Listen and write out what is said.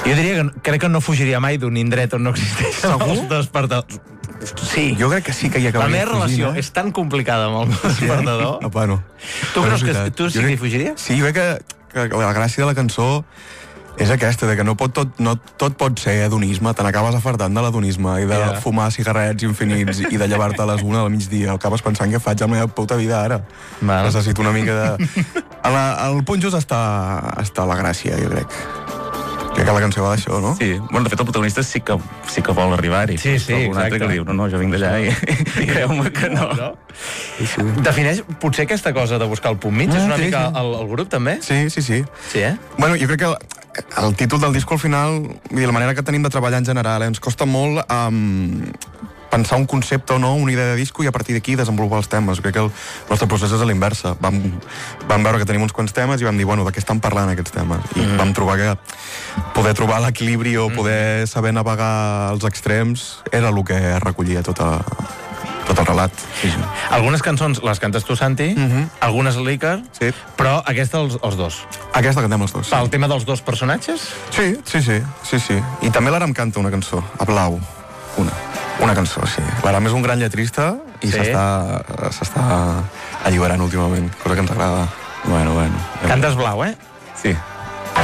Jo diria que crec que no fugiria mai d'un indret on no existeixen els despertadors. Sí. Jo crec que sí que hi acabaria La meva relació és tan complicada amb el despertador. Apa, no. Tu creus que tu sí que hi fugiries? Sí, jo crec que la gràcia de la cançó és aquesta, de que no tot pot ser hedonisme, te n'acabes afartant de l'hedonisme i de fumar cigarrets infinits i de llevar-te a les 1 del migdia. Acabes pensant què faig a la meva puta vida ara. Necessito una mica de... Al punt just està la gràcia, jo crec. Crec que la cançó va d'això, no? Sí, bueno, de fet el protagonista sí que vol arribar-hi. Sí, exacte. Que diu, no, jo vinc d'allà i creu-me que no. Defineix potser aquesta cosa de buscar el punt mig, és una mica el grup també? Sí. Sí, Bueno, jo crec que el títol del disco al final, i la manera que tenim de treballar en general, ens costa molt pensar un concepte o no, una idea de disco i a partir d'aquí desenvolupar els temes. Crec que el nostre procés és a l'inversa. Vam veure que tenim uns quants temes i vam dir, bueno, de què estan parlant aquests temes? I vam trobar que poder trobar l'equilibri o poder saber navegar els extrems era el que recollia tot el relat. Sí. Algunes cançons les cantes tu, Santi, algunes l'Iker, però aquesta els dos. Aquesta cantem els dos. Pel tema dels dos personatges? Sí. I també l'Aram canta una cançó, a Blau. Una cançó, sí. L'Aram és un gran lletrista i s'està alliberant últimament, cosa que ens agrada. Bueno. Cantes Blau, eh? Sí.